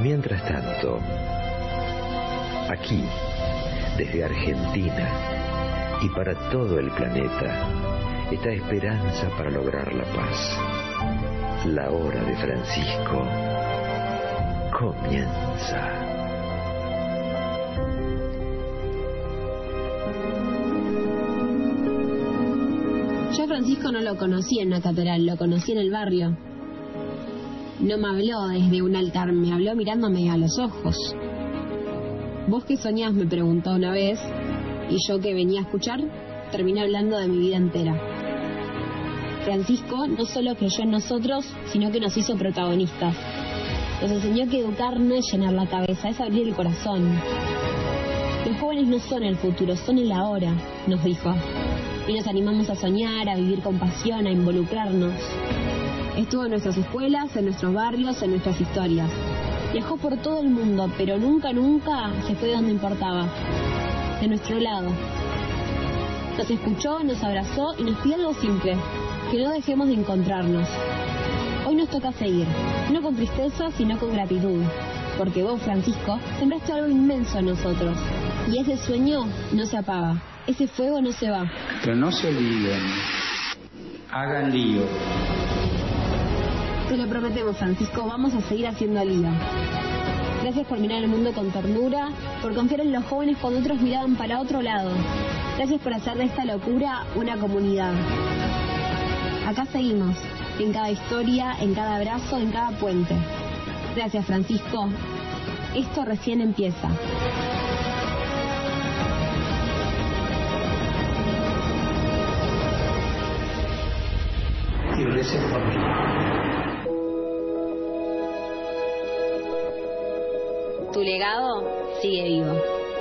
Mientras tanto, aquí, desde Argentina y para todo el planeta, está esperanza para lograr la paz. La hora de Francisco comienza. Yo a Francisco no lo conocí en una catedral, lo conocí en el barrio. No me habló desde un altar, me habló mirándome a los ojos. ¿Vos qué soñás?, me preguntó una vez, y yo que venía a escuchar, terminé hablando de mi vida entera. Francisco no solo creyó en nosotros, sino que nos hizo protagonistas. Nos enseñó que educar no es llenar la cabeza, es abrir el corazón. Los jóvenes no son el futuro, son el ahora, nos dijo. Y nos animamos a soñar, a vivir con pasión, a involucrarnos. Estuvo en nuestras escuelas, en nuestros barrios, en nuestras historias. Viajó por todo el mundo, pero nunca se fue de donde importaba. De nuestro lado. Nos escuchó, nos abrazó y nos pidió algo simple: que no dejemos de encontrarnos. Hoy nos toca seguir, no con tristeza, sino con gratitud. Porque vos, Francisco, sembraste algo inmenso en nosotros. Y ese sueño no se apaga, ese fuego no se va. Pero no se olviden, hagan lío. Te lo prometemos, Francisco, vamos a seguir haciendo lío. Gracias por mirar el mundo con ternura, por confiar en los jóvenes cuando otros miraban para otro lado. Gracias por hacer de esta locura una comunidad. Acá seguimos, en cada historia, en cada abrazo, en cada puente. Gracias, Francisco. Esto recién empieza. Y recen por mí. Tu legado sigue vivo.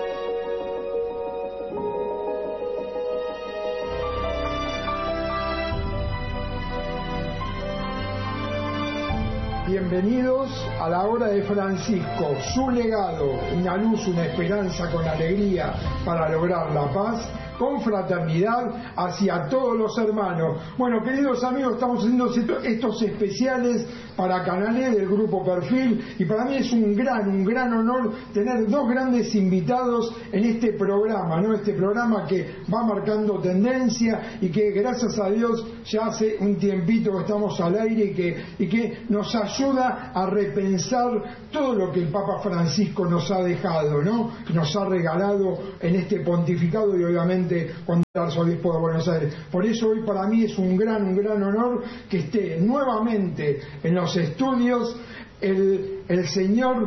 Bienvenidos a la hora de Francisco, su legado, una luz, una esperanza con alegría para lograr la paz, con fraternidad hacia todos los hermanos. Bueno, queridos amigos, estamos haciendo estos especiales para Canal E del Grupo Perfil, y para mí es un gran honor tener dos grandes invitados en este programa, ¿no? Este programa que va marcando tendencia y que gracias a Dios ya hace un tiempito que estamos al aire y que nos ayuda a repensar todo lo que el Papa Francisco nos ha dejado, ¿no? Nos ha regalado en este pontificado y obviamente cuando el arzobispo de Buenos Aires. Por eso hoy para mí es un gran honor que esté nuevamente en los estudios el señor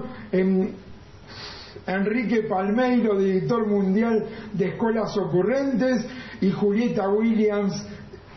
Enrique Palmeiro, director mundial de Escuelas Ocurrentes, y Julieta Williams,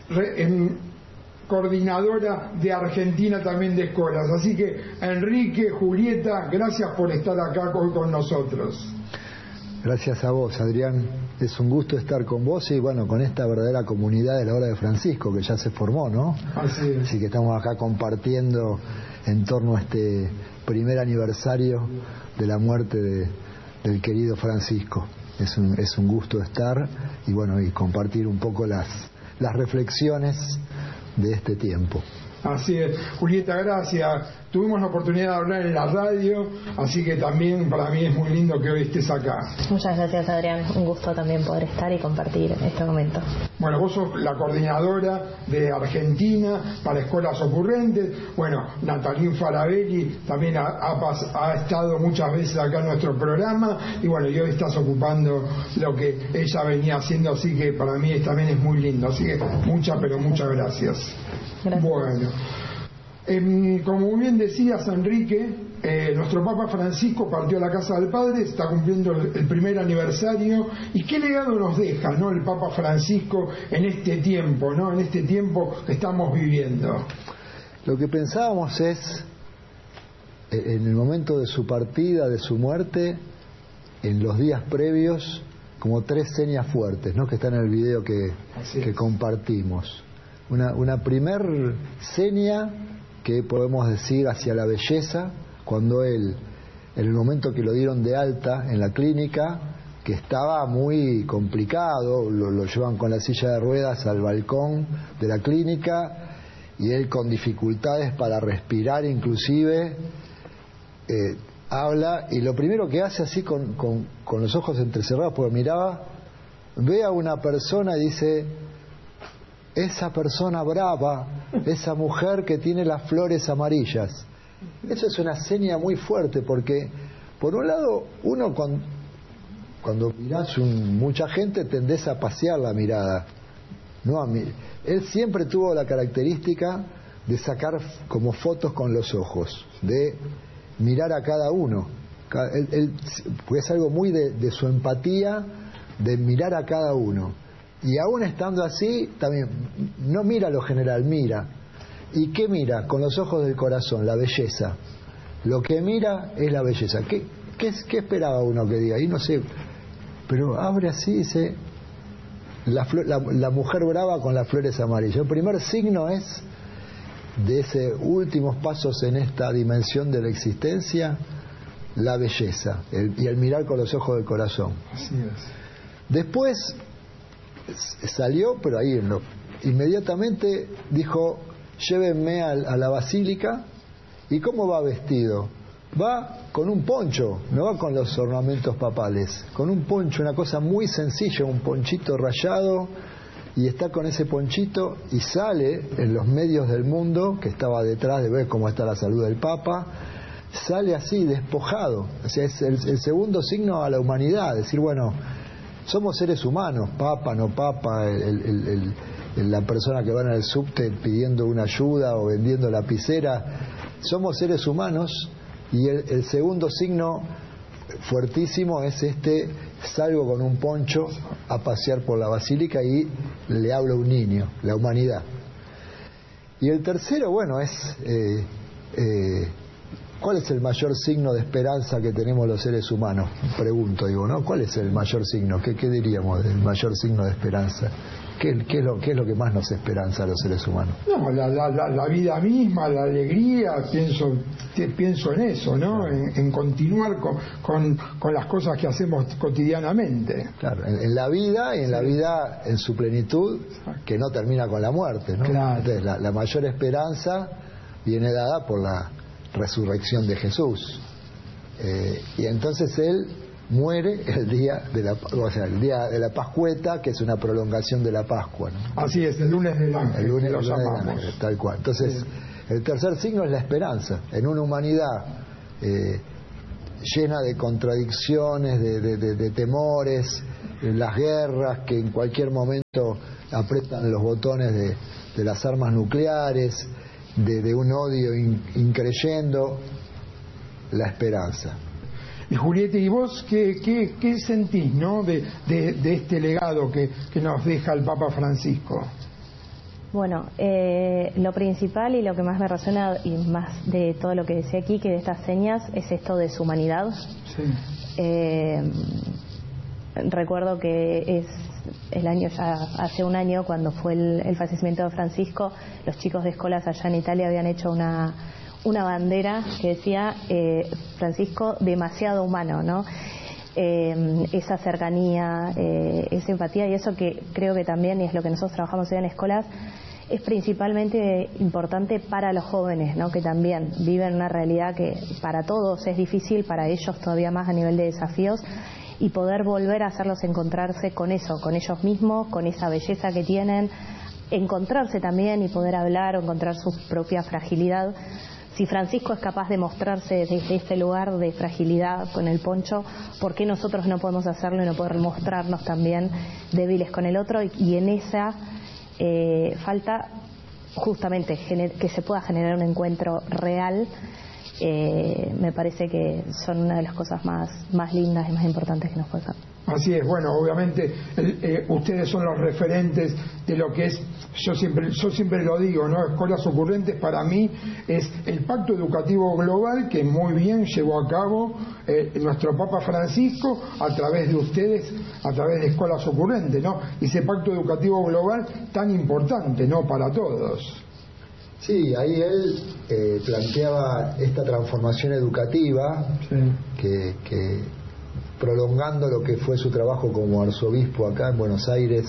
coordinadora de Argentina también de escuelas. Así que Enrique, Julieta, gracias por estar acá hoy con nosotros. Gracias a vos, Adrián. Es un gusto estar con vos y bueno, con esta verdadera comunidad de la hora de Francisco que ya se formó, ¿no? Así que estamos acá compartiendo en torno a este primer aniversario de la muerte del querido Francisco. Es un gusto estar y bueno, y compartir un poco las reflexiones de este tiempo. Así es, Julieta, gracias. Tuvimos la oportunidad de hablar en la radio, así que también para mí es muy lindo que hoy estés acá. Muchas gracias, Adrián. Un gusto también poder estar y compartir este momento. Bueno, vos sos la coordinadora de Argentina para Escuelas Ocurrentes. Bueno, Natalín Farabelli también ha estado muchas veces acá en nuestro programa y bueno, y hoy estás ocupando lo que ella venía haciendo, así que para mí también es muy lindo. Así que muchas gracias. Gracias. Bueno, como bien decías, Enrique, nuestro Papa Francisco partió a la casa del Padre, está cumpliendo el primer aniversario. ¿Y qué legado nos deja, ¿no?, el Papa Francisco en este tiempo, ¿no?, en este tiempo que estamos viviendo? Lo que pensábamos es, en el momento de su partida, de su muerte, en los días previos, como 3 señas fuertes, ¿no?, que están en el video que compartimos. Una primer seña que podemos decir hacia la belleza, cuando él, en el momento que lo dieron de alta en la clínica, que estaba muy complicado, lo llevan con la silla de ruedas al balcón de la clínica y él con dificultades para respirar inclusive, habla y lo primero que hace así con los ojos entrecerrados, porque miraba, ve a una persona y dice: esa persona brava, esa mujer que tiene las flores amarillas. Eso es una seña muy fuerte, porque por un lado uno cuando mirás mucha gente tendés a pasear la mirada, no él siempre tuvo la característica de sacar como fotos con los ojos, de mirar a cada uno. Porque es algo muy de su empatía, de mirar a cada uno. Y aún estando así, también no mira lo general, mira. ¿Y qué mira? Con los ojos del corazón, la belleza. Lo que mira es la belleza. ¿Qué esperaba uno que diga? Y no sé, pero abre así y dice: la mujer brava con las flores amarillas. El primer signo es de esos últimos pasos en esta dimensión de la existencia, la belleza, y el mirar con los ojos del corazón. Así es. Después salió, pero ahí inmediatamente dijo: llévenme a la basílica. ¿Y cómo va vestido? Va con un poncho, no va con los ornamentos papales, con un poncho, una cosa muy sencilla, un ponchito rayado, y está con ese ponchito y sale en los medios del mundo, que estaba detrás de ver cómo está la salud del Papa, sale así, despojado. O sea, es el segundo signo a la humanidad, decir, bueno, somos seres humanos, papa, no papa, la persona que va en el subte pidiendo una ayuda o vendiendo lapicera, somos seres humanos. Y el segundo signo fuertísimo es salgo con un poncho a pasear por la basílica y le hablo a un niño, la humanidad. Y el tercero, bueno, es ¿cuál es el mayor signo de esperanza que tenemos los seres humanos? Pregunto, digo, ¿no? ¿Cuál es el mayor signo? ¿Qué diríamos del mayor signo de esperanza? ¿Qué es lo que más nos esperanza a los seres humanos? No, la vida misma, la alegría, pienso en eso, ¿no? En continuar con las cosas que hacemos cotidianamente. Claro, en la vida y en la vida en su plenitud, que no termina con la muerte, ¿no? Claro. Entonces, la mayor esperanza viene dada por la resurrección de Jesús. Y entonces él muere el día de la Pascueta, que es una prolongación de la Pascua, ¿no? Así es, el lunes del ángel, el lunes lo del llamamos. ángel, tal cual. Entonces, sí. El tercer signo es la esperanza, en una humanidad llena de contradicciones, de temores, las guerras que en cualquier momento apretan los botones de las armas nucleares, de un odio increyendo, la esperanza. Y Julieta, ¿y vos qué sentís, ¿no? de este legado que nos deja el Papa Francisco? Bueno, lo principal y lo que más me resuena, y más de todo lo que decía aquí, que de estas señas, es esto de su humanidad. Sí. Recuerdo que hace un año, cuando fue el fallecimiento de Francisco, los chicos de escuelas allá en Italia habían hecho una bandera que decía Francisco demasiado humano, ¿no? Esa cercanía, esa empatía, y eso que creo que también, y es lo que nosotros trabajamos hoy en escuelas, es principalmente importante para los jóvenes, ¿no? Que también viven una realidad que para todos es difícil, para ellos todavía más a nivel de desafíos, y poder volver a hacerlos encontrarse con eso, con ellos mismos, con esa belleza que tienen, encontrarse también y poder hablar o encontrar su propia fragilidad. Si Francisco es capaz de mostrarse desde este lugar de fragilidad con el poncho, ¿por qué nosotros no podemos hacerlo y no poder mostrarnos también débiles con el otro? Y en esa falta justamente que se pueda generar un encuentro real, me parece que son una de las cosas más lindas y más importantes que nos puede hacer. Así es, bueno, obviamente ustedes son los referentes de lo que es, yo siempre lo digo, ¿no? Escuelas Ocurrentes para mí es el pacto educativo global que muy bien llevó a cabo nuestro Papa Francisco a través de ustedes, a través de Escuelas Ocurrentes, ¿no? Ese pacto educativo global tan importante, ¿no? Para todos. Sí, ahí él planteaba esta transformación educativa, sí, que prolongando lo que fue su trabajo como arzobispo acá en Buenos Aires,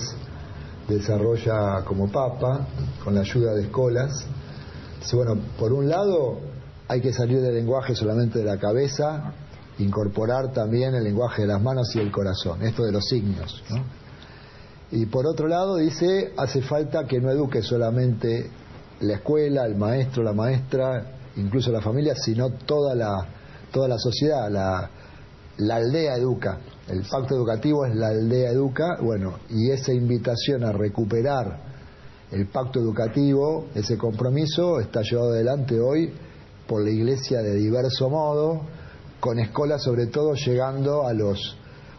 desarrolla como papa, con la ayuda de escuelas. Entonces, bueno, por un lado, hay que salir del lenguaje solamente de la cabeza, incorporar también el lenguaje de las manos y el corazón, esto de los signos, ¿no? Y por otro lado dice, hace falta que no eduque solamente la escuela, el maestro, la maestra, incluso la familia, sino toda la sociedad, la aldea educa. El pacto educativo es la aldea educa, bueno, y esa invitación a recuperar el pacto educativo, ese compromiso, está llevado adelante hoy por la Iglesia de diverso modo, con escuelas sobre todo llegando a los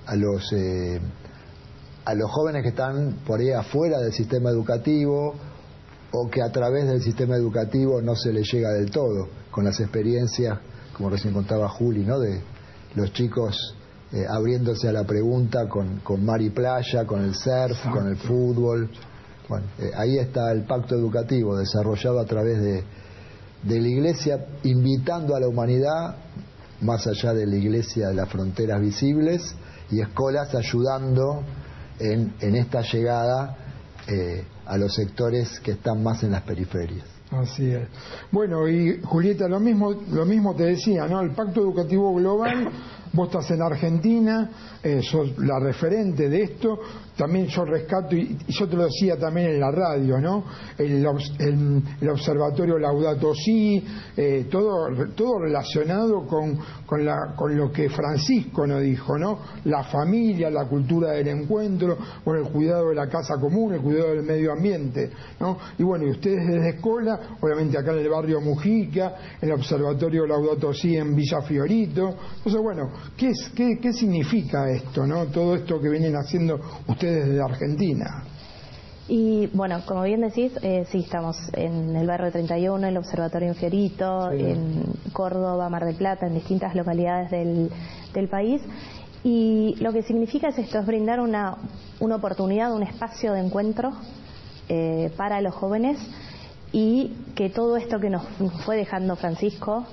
jóvenes que están por ahí afuera del sistema educativo, o que a través del sistema educativo no se les llega del todo, con las experiencias, como recién contaba Juli, ¿no?, de los chicos abriéndose a la pregunta con mar y playa, con el surf, con el fútbol. Bueno, ahí está el pacto educativo desarrollado a través de la Iglesia, invitando a la humanidad más allá de la Iglesia de las fronteras visibles, y escuelas ayudando en esta llegada a los sectores que están más en las periferias. Así es. Bueno, y Julieta, lo mismo te decía, ¿no? El Pacto Educativo Global, vos estás en Argentina, sos la referente de esto. También yo rescato, y yo te lo decía también en la radio, ¿no?, el observatorio Laudato Si, todo relacionado con lo que Francisco nos dijo, ¿no?, la familia, la cultura del encuentro, con el cuidado de la casa común, el cuidado del medio ambiente, ¿no? Y bueno, y ustedes desde escuela, obviamente acá en el barrio Mujica, en el observatorio Laudato Si en Villa Fiorito. Entonces, bueno, ¿qué significa esto, ¿no?, todo esto que vienen haciendo ustedes desde Argentina? Y bueno, como bien decís, sí, estamos en el barrio 31, el observatorio en Fiorito, sí, en Córdoba, Mar del Plata, en distintas localidades del país. Y lo que significa es esto, es brindar una oportunidad, un espacio de encuentro para los jóvenes, y que todo esto que nos fue dejando Francisco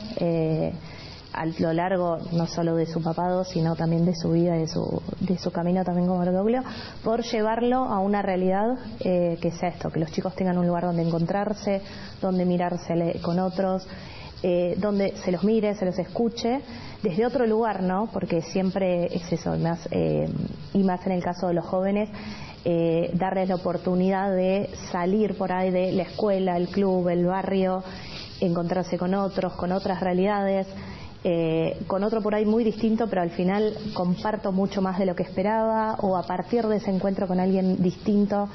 a lo largo no solo de su papado, sino también de su vida, de su camino también como Bergoglio, por llevarlo a una realidad que sea esto, que los chicos tengan un lugar donde encontrarse, donde mirarse con otros, donde se los mire, se los escuche desde otro lugar, ¿no? Porque siempre es eso, y más en el caso de los jóvenes, darles la oportunidad de salir por ahí de la escuela, el club, el barrio, encontrarse con otros, con otras realidades, con otro por ahí muy distinto, pero al final comparto mucho más de lo que esperaba, o a partir de ese encuentro con alguien distinto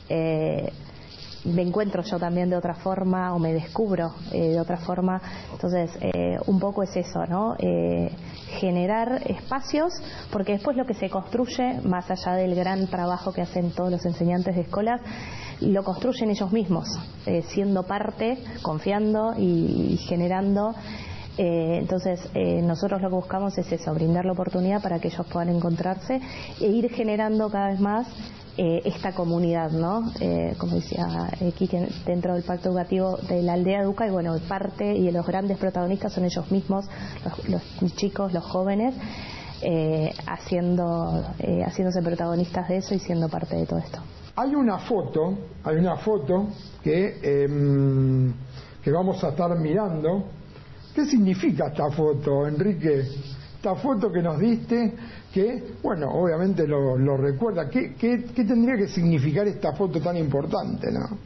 me encuentro yo también de otra forma, o me descubro de otra forma. Entonces un poco es eso, ¿no? Generar espacios, porque después lo que se construye, más allá del gran trabajo que hacen todos los enseñantes de escuelas, lo construyen ellos mismos, siendo parte, confiando y generando. Entonces nosotros lo que buscamos es eso, brindar la oportunidad para que ellos puedan encontrarse e ir generando cada vez más esta comunidad, ¿no? Como decía Quique, dentro del pacto educativo de la aldea educa, y bueno, parte y los grandes protagonistas son ellos mismos, los chicos, los jóvenes, haciéndose protagonistas de eso y siendo parte de todo esto. Hay una foto que vamos a estar mirando. ¿Qué significa esta foto, Enrique? Esta foto que nos diste, que, bueno, obviamente lo recuerda. ¿Qué tendría que significar esta foto tan importante, no?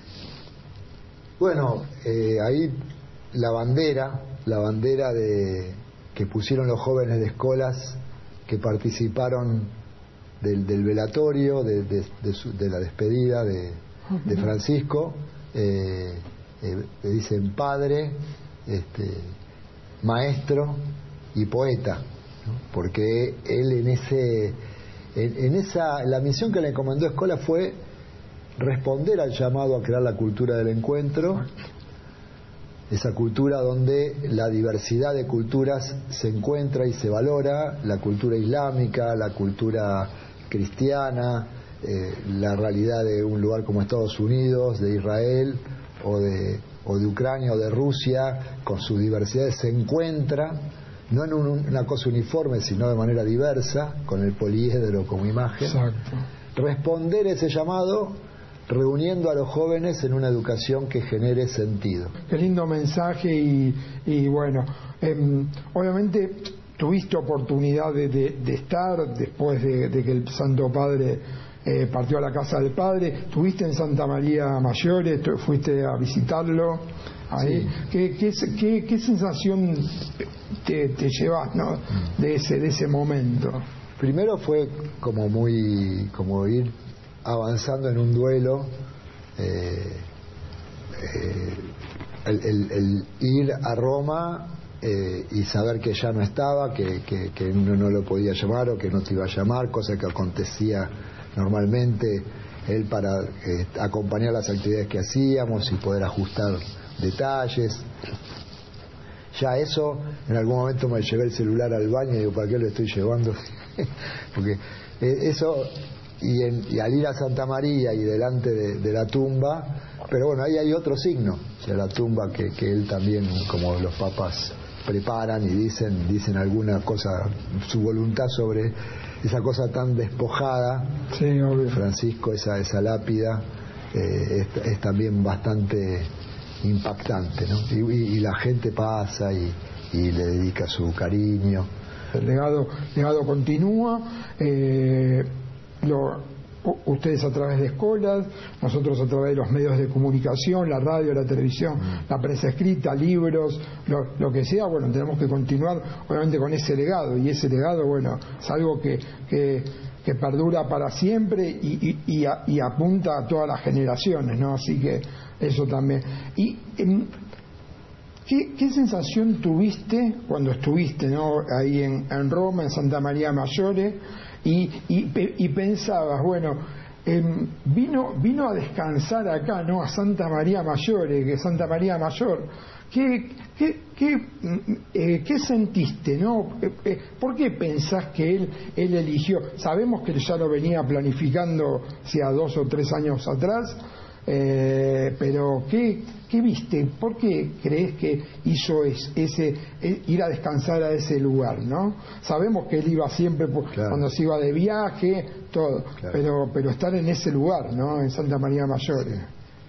Bueno, ahí la bandera que pusieron los jóvenes de escuelas que participaron del velatorio, de la despedida de Francisco, le dicen padre, maestro y poeta, ¿no? Porque él la misión que le encomendó Escola fue responder al llamado a crear la cultura del encuentro, esa cultura donde la diversidad de culturas se encuentra y se valora, la cultura islámica, la cultura cristiana, la realidad de un lugar como Estados Unidos, de Israel o de Ucrania o de Rusia, con sus diversidades, se encuentra no en una cosa uniforme, sino de manera diversa, con el poliedro como imagen. Exacto. Responder ese llamado reuniendo a los jóvenes en una educación que genere sentido. Qué lindo mensaje y bueno, obviamente tuviste oportunidad de estar después de que el Santo Padre partió a la casa del Padre. Estuviste en Santa María Mayores, fuiste a visitarlo ahí. Sí. ¿Qué sensación te llevas, ¿no? de ese momento? Primero fue como ir avanzando en un duelo, el ir a Roma y saber que ya no estaba, que uno no lo podía llamar o que no te iba a llamar, cosa que acontecía normalmente, él para acompañar las actividades que hacíamos y poder ajustar detalles. Ya eso, en algún momento me llevé el celular al baño y digo, ¿para qué lo estoy llevando? Porque eso, y al ir a Santa María y delante de la tumba, pero bueno, ahí hay otro signo, o sea, la tumba que él también, como los papas preparan y dicen alguna cosa, su voluntad sobre esa cosa tan despojada. Sí, obvio. Francisco, esa lápida es también bastante impactante, ¿no? Y la gente pasa y le dedica su cariño. El legado continúa. Ustedes a través de escuelas, nosotros a través de los medios de comunicación, la radio, la televisión, la prensa escrita, libros, lo que sea, bueno, tenemos que continuar obviamente con ese legado, y ese legado, bueno, es algo que perdura para siempre y apunta a todas las generaciones, ¿no? Así que eso también. Y ¿qué sensación tuviste cuando estuviste, ¿no? ahí en Roma, en Santa María Mayores, y pensabas, bueno, vino a descansar acá, ¿no? A Santa María Mayores, que Santa María Mayor? ¿Qué sentiste, no? ¿Por qué pensás que él eligió? Sabemos que ya lo venía planificando hacía 2 o 3 años atrás, pero ¿qué viste? ¿Por qué crees que hizo ir a descansar a ese lugar, no? Sabemos que él iba siempre claro, cuando se iba de viaje, todo, claro, pero estar en ese lugar, ¿no? En Santa María Mayor. Sí.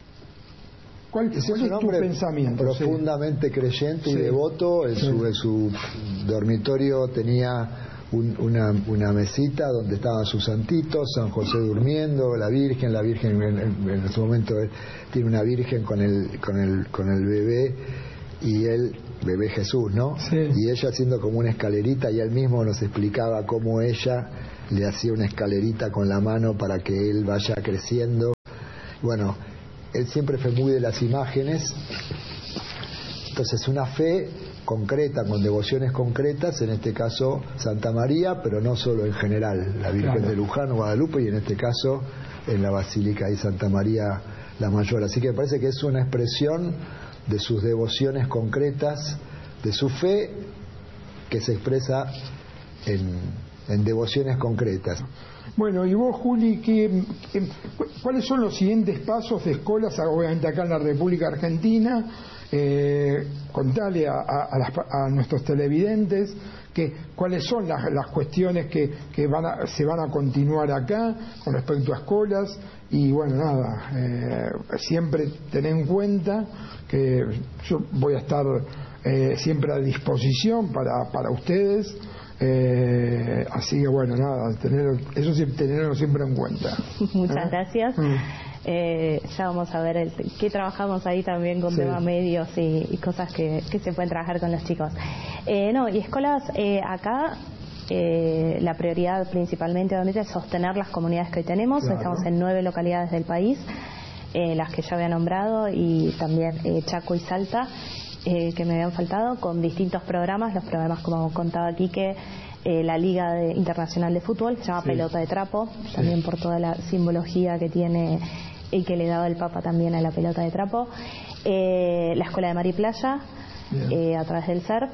¿Cuál es tu pensamiento? Profundamente creyente y devoto. En su dormitorio tenía una mesita donde estaban sus santitos, San José durmiendo, la Virgen en ese momento tiene una Virgen con el bebé, y él, bebé Jesús, ¿no? Sí. Y ella haciendo como una escalerita, y él mismo nos explicaba cómo ella le hacía una escalerita con la mano para que él vaya creciendo. Bueno, él siempre fue muy de las imágenes, entonces una fe concreta, con devociones concretas, en este caso Santa María, pero no solo en general, la Virgen de Luján, Guadalupe, y en este caso en la Basílica de Santa María la Mayor. Así que me parece que es una expresión de sus devociones concretas, de su fe, que se expresa en devociones concretas. Bueno, y vos, Juli, ¿cuáles son los siguientes pasos de escuelas, obviamente acá en la República Argentina? Contale a nuestros televidentes cuáles son las cuestiones que se van a continuar acá con respecto a escuelas. Y bueno, nada, siempre tener en cuenta que yo voy a estar siempre a disposición para ustedes. Así que bueno, nada, tenerlo siempre en cuenta. Muchas gracias. Ya vamos a ver qué trabajamos ahí también con tema medios y cosas que se pueden trabajar con los chicos. Y escuelas acá, la prioridad principalmente obviamente es sostener las comunidades que hoy tenemos. Claro. Estamos en 9 localidades del país, las que ya había nombrado, y también Chaco y Salta, que me habían faltado, con distintos programas. Los programas, como contaba aquí, que la Liga Internacional de Fútbol, se llama Pelota de Trapo, también por toda la simbología que tiene y que le daba el Papa también a la pelota de trapo. La Escuela de Mar y Playa, a través del CERF,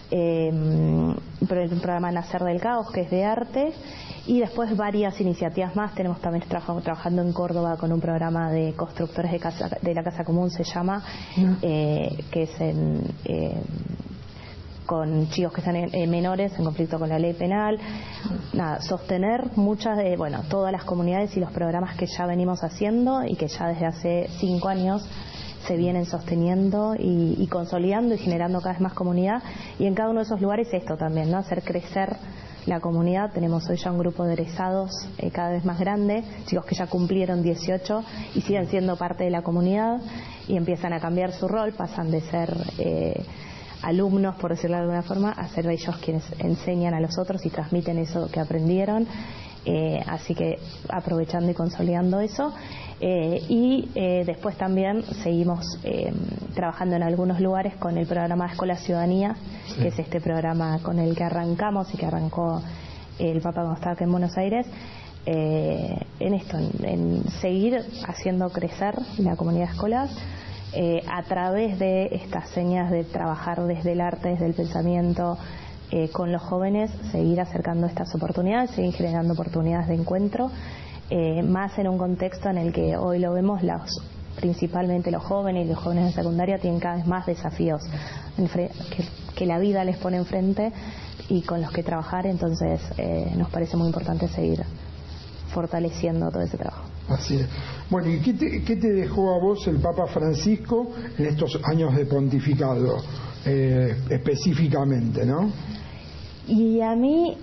un programa Nacer del Caos, que es de arte, y después varias iniciativas más. Tenemos también trabajando en Córdoba con un programa de constructores de la Casa Común, se llama, que es con chicos que están menores en conflicto con la ley penal. Nada, sostener todas las comunidades y los programas que ya venimos haciendo y que ya desde hace 5 años se vienen sosteniendo y consolidando y generando cada vez más comunidad. Y en cada uno de esos lugares esto también, ¿no? Hacer crecer la comunidad. Tenemos hoy ya un grupo de egresados cada vez más grande, chicos que ya cumplieron 18 y siguen siendo parte de la comunidad y empiezan a cambiar su rol, pasan de ser alumnos, por decirlo de alguna forma, a ser ellos quienes enseñan a los otros y transmiten eso que aprendieron. Así que aprovechando y consolidando eso. Después también seguimos trabajando en algunos lugares con el programa Escuela Ciudadanía, sí, que es este programa con el que arrancamos y que arrancó el Papa cuando estaba acá en Buenos Aires, en seguir haciendo crecer la comunidad escolar a través de estas señas de trabajar desde el arte, desde el pensamiento, con los jóvenes, seguir acercando estas oportunidades, seguir generando oportunidades de encuentro, más en un contexto en el que hoy lo vemos, principalmente los jóvenes y los jóvenes de secundaria tienen cada vez más desafíos que la vida les pone enfrente y con los que trabajar. Entonces nos parece muy importante seguir fortaleciendo todo ese trabajo. Así es. Bueno, ¿y qué te dejó a vos el Papa Francisco en estos años de pontificado específicamente, no? Y a mí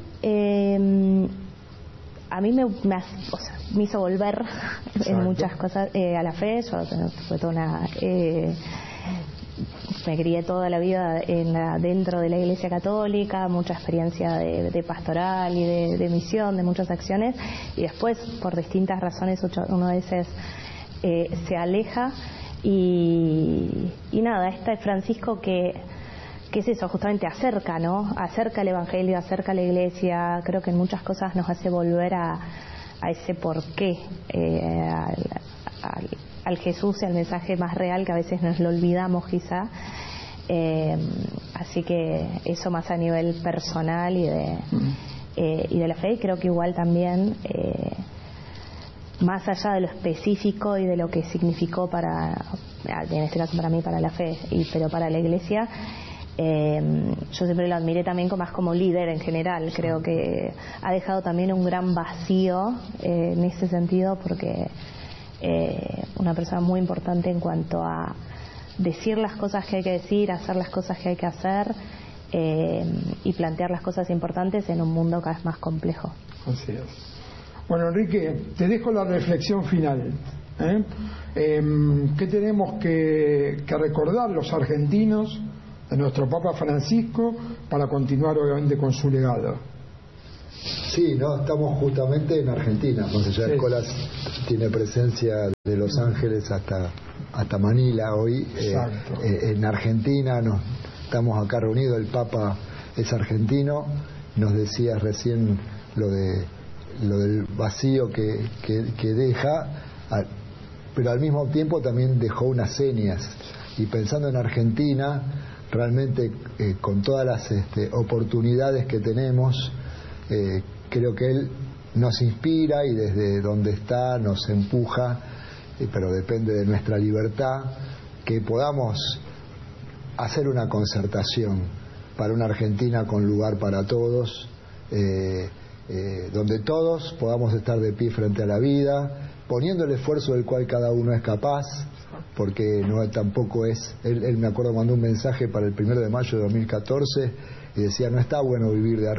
me hizo volver en muchas cosas a la fe. Yo fue toda una me crié toda la vida dentro de la Iglesia Católica, mucha experiencia de pastoral y de misión, de muchas acciones, y después por distintas razones uno a veces se aleja y nada, este Francisco que es eso, justamente acerca el Evangelio, acerca la Iglesia. Creo que en muchas cosas nos hace volver a ese porqué, al Jesús y al mensaje más real que a veces nos lo olvidamos quizá. Así que eso más a nivel personal y de la fe. Y creo que igual también más allá de lo específico y de lo que significó en este caso para mí, para la fe, pero para la Iglesia, yo siempre lo admiré también más como líder en general. Creo que ha dejado también un gran vacío en ese sentido, porque una persona muy importante en cuanto a decir las cosas que hay que decir, hacer las cosas que hay que hacer, y plantear las cosas importantes en un mundo cada vez más complejo. Así es. Bueno, Enrique, te dejo la reflexión final. ¿Qué tenemos que recordar los argentinos de nuestro Papa Francisco para continuar obviamente con su legado? Sí, estamos justamente en Argentina. Monseñor Escolas tiene presencia de Los Ángeles hasta Manila hoy. En Argentina estamos acá reunidos. El Papa es argentino. Nos decías recién lo del vacío que deja, pero al mismo tiempo también dejó unas señas. Y pensando en Argentina, realmente con todas las oportunidades que tenemos, creo que él nos inspira y desde donde está nos empuja, pero depende de nuestra libertad, que podamos hacer una concertación para una Argentina con lugar para todos, donde todos podamos estar de pie frente a la vida, poniendo el esfuerzo del cual cada uno es capaz, porque tampoco es... Él me acuerdo, mandó un mensaje para el 1 de mayo de 2014 y decía, no está bueno vivir de